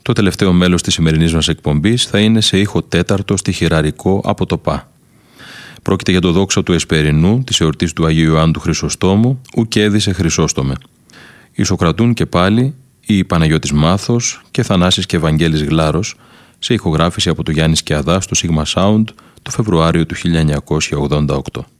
Το τελευταίο μέλος της σημερινής μας εκπομπής θα είναι σε ήχο τέταρτο στιχηραρικό από το ΠΑ. Πρόκειται για το δόξα του Εσπερινού της εορτής του Αγίου Ιωάννου του Χρυσοστόμου, ου και έδισε Χρυσόστομε. Ισοκρατούν και πάλι η Παναγιώτης Μάθος και Θανάσης και Ευαγγέλης Γλάρος σε ηχογράφηση από το Γιάννη Σκιαδά στο Sigma Sound το Φεβρουάριο του 1988.